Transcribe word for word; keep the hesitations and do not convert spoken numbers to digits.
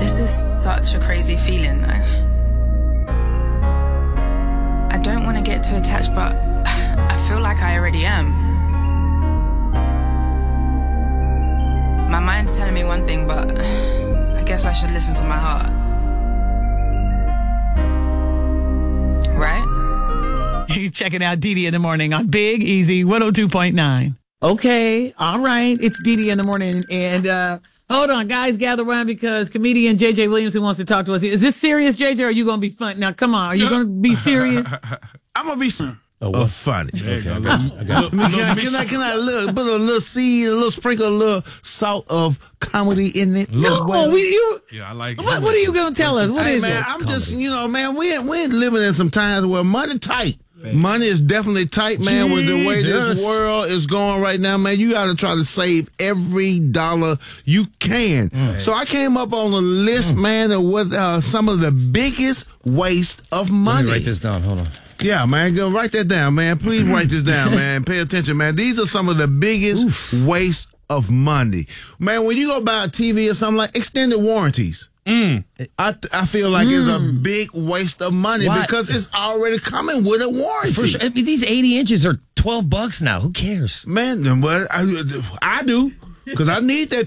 This is such a crazy feeling, though. I don't want to get too attached, but I feel like I already am. My mind's telling me one thing, but I guess I should listen to my heart. Right? You're checking out Dee Dee in the Morning on Big Easy one oh two point nine. Okay, all right. It's Dee Dee in the Morning. And uh, hold on, guys, gather around because comedian J J Williamson wants to talk to us. Is this serious, J J, or are you going to be fun? Now, come on. Are you going to be serious? I'm going to be serious. Oh, Oh, funny. Okay, I got you. I got you. I mean, can, I, can I, can I little, put a little seed, a little sprinkle, a little salt of comedy in it? No, as well? we, you, Yeah, I like it. what, what are you going to tell us? What Hey, is man, it? I'm just, you know, man, we ain't, we ain't living in some times where money tight. Money is definitely tight, man, with the way this Jesus. world is going right now, man. You got to try to save every dollar you can. Mm. So I came up on a list, Mm. man, of what uh, some of the biggest waste of money. Let me write this down. Hold on. Yeah, man, go write that down, man. Please write this down, man. Pay attention, man. These are some of the biggest Oof. waste of money. Man, when you go buy a T V or something like extended warranties, Mm. I I feel like it's a big waste of money Why? because it's already coming with a warranty. For sure. I mean, these eighty inches are twelve bucks now. Who cares? Man, then what I, I do because I need that